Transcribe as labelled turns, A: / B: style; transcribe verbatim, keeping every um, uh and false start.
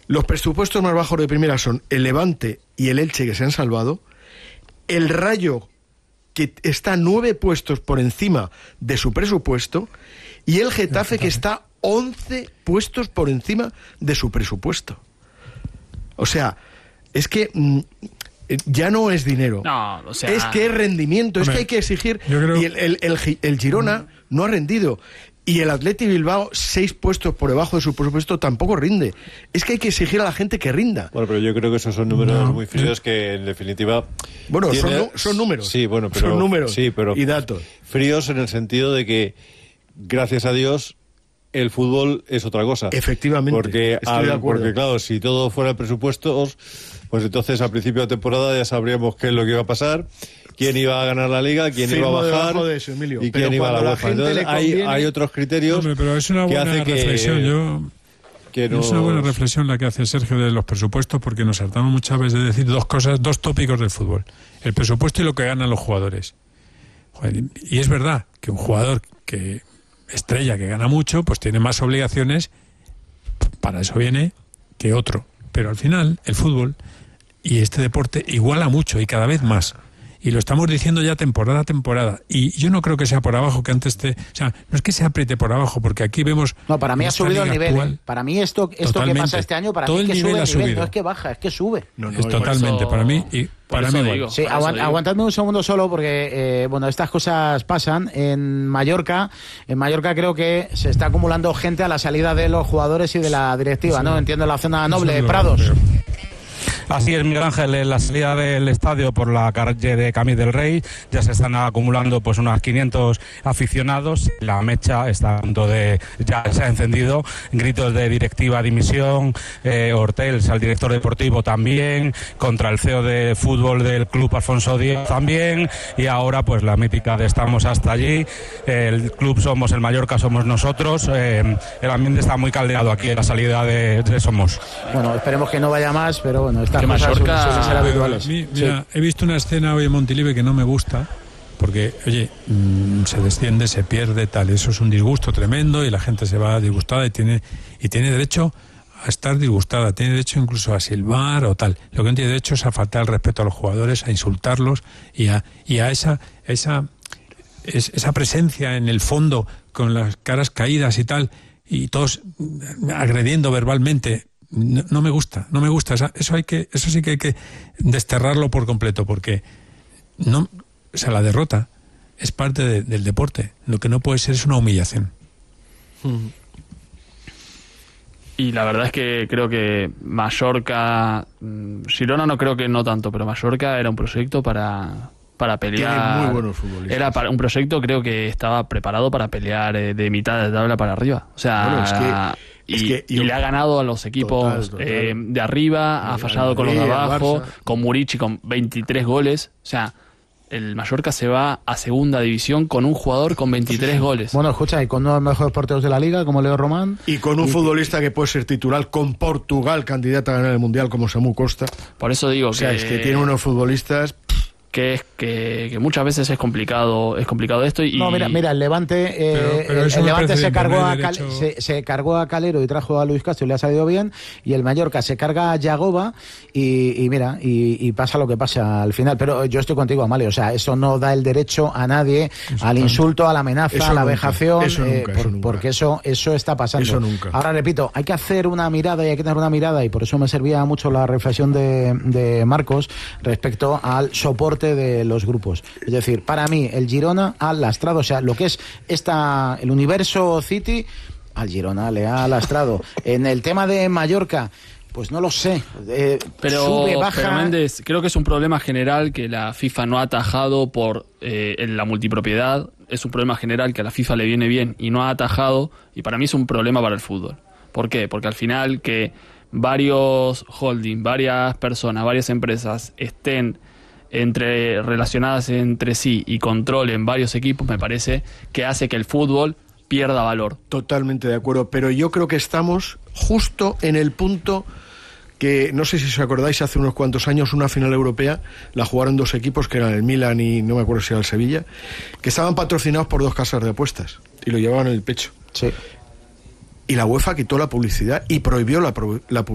A: Los presupuestos más bajos de primera son el Levante y el Elche, que se han salvado, el Rayo, que está nueve puestos por encima de su presupuesto, y el Getafe, que está once puestos por encima de su presupuesto. O sea, es que mmm, ya no es dinero,
B: no, o sea...
A: es que es rendimiento, Hombre, es que hay que exigir, creo... y el, el, el, el Girona no ha rendido, y el Athletic Bilbao, seis puestos por debajo de su presupuesto, tampoco rinde. Es que hay que exigir a la gente que rinda.
C: Bueno, pero yo creo que esos son números no. muy fríos que, en definitiva...
A: Bueno,
C: tiene...
A: son, son números.
C: Sí, bueno, pero...
A: Son números
C: sí, pero
A: y datos.
C: Fríos en el sentido de que, gracias a Dios, el fútbol es otra cosa.
A: Efectivamente,
C: porque,
A: estoy
C: al,
A: de acuerdo.
C: Porque, claro, si todo fuera presupuestos, pues entonces al principio de temporada ya sabríamos qué es lo que iba a pasar, quién iba a ganar la Liga, quién
A: Firmo
C: iba a bajar
A: de eso, Emilio,
C: y quién iba a la UEFA. Entonces hay, hay otros criterios.
D: Hombre, pero es una buena
C: que hace que,
D: reflexión. Yo,
C: que nos...
D: Es una buena reflexión la que hace Sergio de los presupuestos, porque nos hartamos muchas veces de decir dos cosas, dos tópicos del fútbol: el presupuesto y lo que ganan los jugadores. Joder, y es verdad que un jugador que estrella, que gana mucho, pues tiene más obligaciones, para eso viene, que otro. Pero al final el fútbol y este deporte iguala mucho y cada vez más. Y lo estamos diciendo ya temporada a temporada. Y yo no creo que sea por abajo, que antes te... O sea, no es que se apriete por abajo, porque aquí vemos...
E: No, para mí ha subido el nivel. Actual, para mí esto, esto que pasa este año, para
D: todo
E: mí es que
D: el
E: sube
D: nivel
E: el
D: ha
E: nivel.
D: subido.
E: No es que baja, es que sube.
A: No, no,
D: es totalmente,
B: eso,
D: para mí... Y para mí
E: digo, sí, aguant, aguantadme un segundo solo, porque, eh, bueno, estas cosas pasan. En Mallorca, en Mallorca creo que se está acumulando gente a la salida de los jugadores y de la directiva, sí, ¿no? Entiendo, la zona noble de Prados.
D: Creo.
F: Así es, Miguel Ángel, en la salida del estadio por la calle de Camí del Rey ya se están acumulando pues unos quinientos aficionados. La mecha está a punto de... ya se ha encendido, gritos de directiva, dimisión, eh, Hortels, al director deportivo también, contra el C E O de fútbol del club Alfonso Díaz también, y ahora pues la mítica de estamos hasta allí. El club somos el Mallorca, somos nosotros. Eh, el ambiente está muy caldeado aquí en la salida de, de Somos.
E: Bueno, esperemos que no vaya más, pero bueno, estas
B: que
E: cosas
B: Mallorca...
E: suelen ser habituales.
D: Mira, mira, sí. He visto una escena hoy en Montilive que no me gusta, porque, oye, mmm, se desciende, se pierde, tal, eso es un disgusto tremendo y la gente se va disgustada y tiene, y tiene derecho a estar disgustada, tiene derecho incluso a silbar o tal. Lo que no tiene derecho es a faltar el respeto a los jugadores, a insultarlos y a, y a esa, esa, es, esa presencia en el fondo con las caras caídas y tal, y todos agrediendo verbalmente. No, no me gusta, no me gusta. Eso hay que, eso sí que hay que desterrarlo por completo, porque no, o sea, la derrota es parte de, del deporte. Lo que no puede ser es una humillación.
B: Y la verdad es que creo que Mallorca, Girona no creo que no tanto, pero Mallorca era un proyecto para para pelear.
A: Tiene muy buenos futbolistas.
B: Era para un proyecto, creo que estaba preparado para pelear eh, de mitad de tabla para arriba. O sea,
A: bueno, es que
B: Y,
A: es que yo,
B: y le ha ganado a los equipos total, total. Eh, de arriba, y ha fallado Madrid, con los de abajo, con Murici con veintitrés goles. O sea, el Mallorca se va a segunda división con un jugador con veintitrés goles.
E: Bueno, escucha, y con uno de los mejores porteros de la liga, como Leo Román.
A: Y con un y, futbolista que puede ser titular con Portugal, candidato a ganar el Mundial, como Samu Costa.
B: Por eso digo
A: o sea,
B: que...
A: es que tiene unos futbolistas...
B: que es que, que muchas veces es complicado es complicado esto y
E: no mira mira el Levante eh, pero, pero el, el Levante se cargó a Cal, se, se cargó a Calero y trajo a Luis Castro y le ha salido bien, y el Mallorca se carga a Yagoba y, y mira y, y pasa lo que pasa al final. Pero yo estoy contigo, Amalio, o sea, eso no da el derecho a nadie eso al insulto, a la amenaza, a la nunca, vejación, eso nunca, eh, por, eso nunca. Porque eso eso está pasando.
A: Eso nunca.
E: Ahora repito, hay que hacer una mirada y hay que tener una mirada, y por eso me servía mucho la reflexión de, de Marcos respecto al soporte de los grupos. Es decir, para mí el Girona ha lastrado, o sea, lo que es esta el universo City, al Girona le ha lastrado. En el tema de Mallorca, pues no lo sé. Eh,
B: pero,
E: sube, baja.
B: Pero Méndez, creo que es un problema general que la FIFA no ha atajado por eh, en la multipropiedad. Es un problema general que a la FIFA le viene bien y no ha atajado, y para mí es un problema para el fútbol. ¿Por qué? Porque al final que varios holding, varias personas, varias empresas estén entre relacionadas entre sí y controlen varios equipos, me parece que hace que el fútbol pierda valor.
A: Totalmente de acuerdo, pero yo creo que estamos justo en el punto que, no sé si os acordáis, hace unos cuantos años una final europea la jugaron dos equipos que eran el Milan y no me acuerdo si era el Sevilla, que estaban patrocinados por dos casas de apuestas y lo llevaban en el pecho.
E: Sí.
A: Y la UEFA quitó la publicidad y prohibió la, la publicidad.